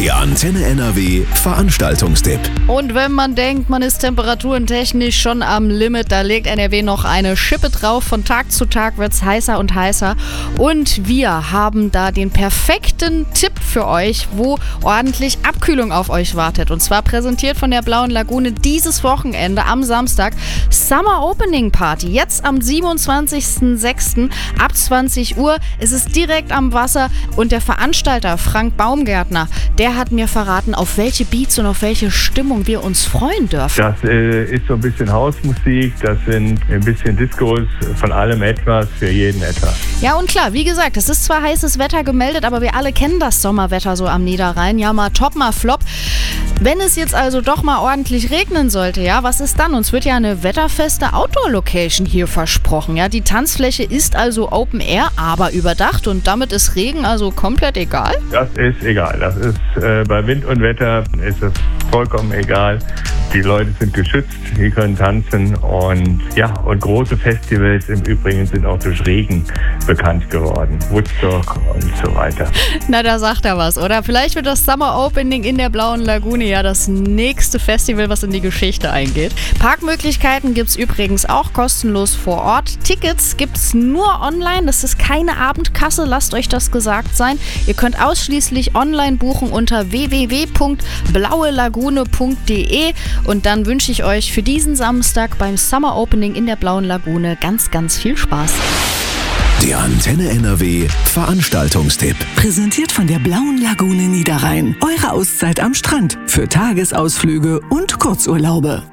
Der Antenne NRW Veranstaltungstipp. Und wenn man denkt, man ist temperaturentechnisch schon am Limit, da legt NRW noch eine Schippe drauf. Von Tag zu Tag wird es heißer und heißer. Und wir haben da den perfekten Tipp für euch, wo ordentlich Abkühlung auf euch wartet. Und zwar präsentiert von der Blauen Lagune dieses Wochenende am Samstag Summer Opening Party. Jetzt am 27.06. ab 20 Uhr. Es ist direkt am Wasser und der Veranstalter Frank Baumgärtner, der hat mir verraten, auf welche Beats und auf welche Stimmung wir uns freuen dürfen. Das ist so ein bisschen Hausmusik, das sind ein bisschen Discos, von allem etwas, für jeden etwas. Ja, und klar, wie gesagt, es ist zwar heißes Wetter gemeldet, aber wir alle kennen das Sommerwetter so am Niederrhein. Ja, mal top, mal flop. Wenn es jetzt also doch mal ordentlich regnen sollte, ja, was ist dann? Uns wird ja eine wetterfeste Outdoor-Location hier versprochen. Ja, die Tanzfläche ist also Open Air, aber überdacht und damit ist Regen also komplett egal? Das ist egal. Das ist bei Wind und Wetter ist es vollkommen egal. Die Leute sind geschützt, die können tanzen und ja, und große Festivals im Übrigen sind auch durch Regen bekannt geworden. Woodstock und so weiter. Na, da sagt er was, oder? Vielleicht wird das Summer Opening in der Blauen Lagune ja das nächste Festival, was in die Geschichte eingeht. Parkmöglichkeiten gibt es übrigens auch kostenlos vor Ort. Tickets gibt es nur online, das ist keine Abendkasse, lasst euch das gesagt sein. Ihr könnt ausschließlich online buchen unter www.blauelagune.de. Und dann wünsche ich euch für diesen Samstag beim Summer Opening in der Blauen Lagune ganz, ganz viel Spaß. Der Antenne NRW Veranstaltungstipp. Präsentiert von der Blauen Lagune Niederrhein. Eure Auszeit am Strand für Tagesausflüge und Kurzurlaube.